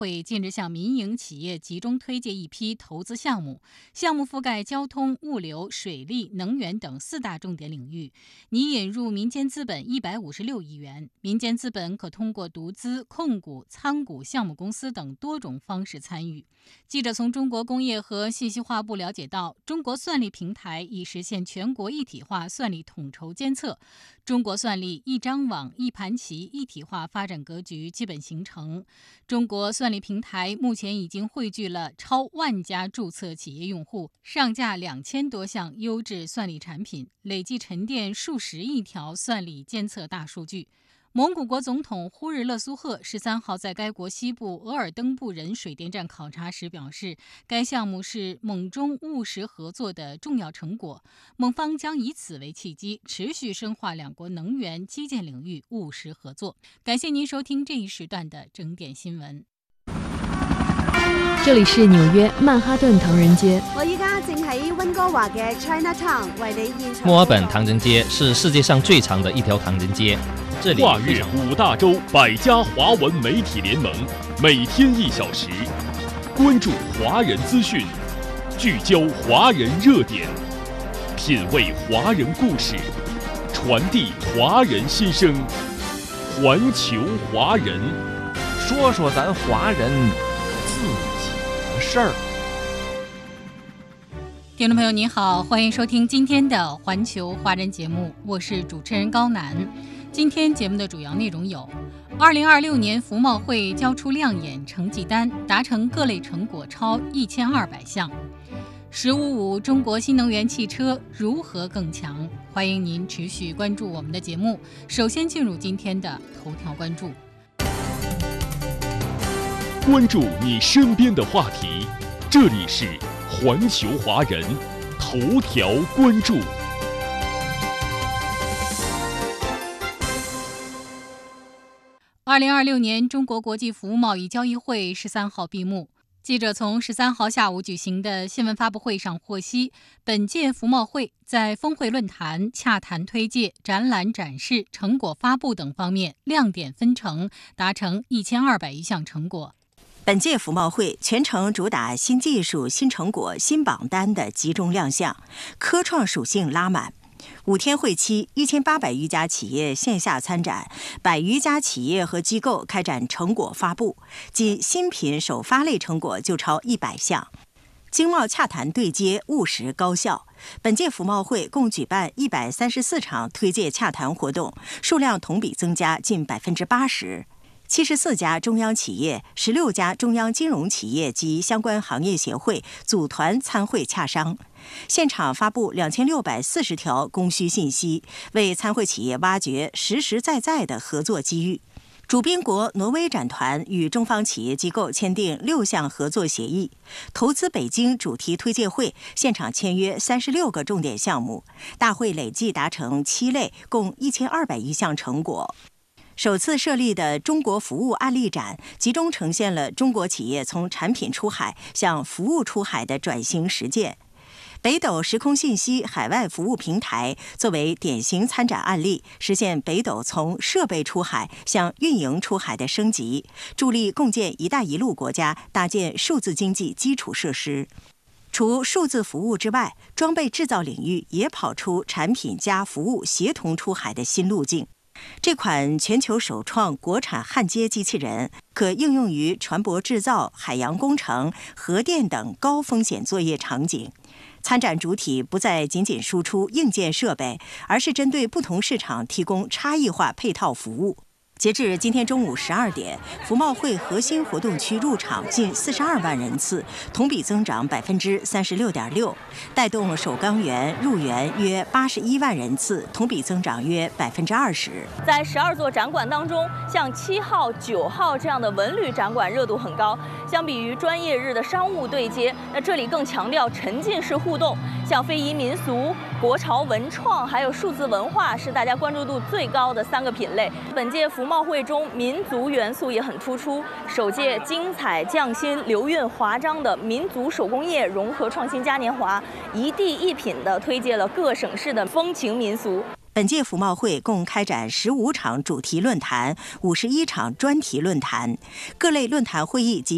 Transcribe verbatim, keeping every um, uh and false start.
会近日向民营企业集中推介一批投资项目，项目覆盖交通、物流、水利、能源等四大重点领域，拟引入民间资本一百五十六亿元。民间资本可通过独资、控股、参股项目公司等多种方式参与。记者从中国工业和信息化部了解到，中国算力平台已实现全国一体化算力统筹监测，中国算力一张网、一盘棋一体化发展格局基本形成。中国算力平台目前已经汇聚了超万家注册企业用户，上架两千多项优质算力产品，累计沉淀数十亿条算力监测大数据。蒙古国总统呼日勒苏赫十三号在该国西部额尔登布仁水电站考察时表示，该项目是蒙中务实合作的重要成果，蒙方将以此为契机，持续深化两国能源、基建领域务实合作。感谢您收听这一时段的整点新闻。 这里是纽约曼哈顿唐人街。 我依家正喺温哥華嘅 Chinatown 為你現場。 墨爾本唐人街是世界上最长的一条唐人街。这里跨越五大洲百家华文媒体联盟，每天一小时，关注华人资讯，聚焦华人热点，品味华人故事，传递华人心声。环球华人， 说说咱华人自己的事儿。 听众朋友您好，欢迎收听今天的环球华人节目，我是主持人高楠。今天节目的主要内容有：二零二六年服贸会交出亮眼成绩单，达成各类成果超一千二百项。十五五中国新能源汽车如何更强？欢迎您持续关注我们的节目。首先进入今天的头条关注。 关注你身边的话题，这里是环球华人头条关注。 二零二六年中国国际服务贸易交易会十三号闭幕。记者从十三号下午举行的新闻发布会上获悉，本届服贸会在峰会论坛、洽谈推介、展览展示、成果发布等方面亮点纷呈，达成一千二百余项成果。 本届服贸会全程主打新技术、新成果、新榜单的集中亮相，科创属性拉满。五天会期，一千八百余家企业线下参展，百余家企业和机构开展成果发布，仅新品首发类成果就超一百项。经贸洽谈对接务实高效。本届服贸会共举办一百三十四场推介洽谈活动，数量同比增加近百分之八十。七十四家中央企业、十六家中央金融企业及相关行业协会组团参会洽商，现场发布两千六百四十条供需信息，为参会企业挖掘实实在在的合作机遇。主宾国挪威展团与中方企业机构签订六项合作协议，投资北京主题推介会现场签约三十六个重点项目，大会累计达成七类，共一千二百余项成果。首次设立的中国服务案例展，集中呈现了中国企业从产品出海向服务出海的转型实践。北斗时空信息海外服务平台作为典型参展案例，实现北斗从设备出海向运营出海的升级，助力共建“一带一路”国家搭建数字经济基础设施。除数字服务之外，装备制造领域也跑出产品加服务协同出海的新路径。这款全球首创国产焊接机器人可应用于船舶制造、海洋工程、核电等高风险作业场景。参展主体不再仅仅输出硬件设备，而是针对不同市场提供差异化配套服务。截至今天中午十二点，服贸会核心活动区入场近四十二万人次，同比增长百分之三十六点六，带动首钢园入园约八十一万人次，同比增长约百分之二十。 在十二座展馆当中，像七号、九号这样的文旅展馆热度很高。相比于专业日的商务对接，那这里更强调沉浸式互动，像非遗民俗、国潮文创还有数字文化是大家关注度最高的三个品类。本届服贸会中民族元素也很突出，首届精彩匠心流韵华章的民族手工业融合创新嘉年华，一地一品地推介了各省市的风情民俗。 本届服贸会共开展十五场主题论坛、五十一场专题论坛，各类论坛会议及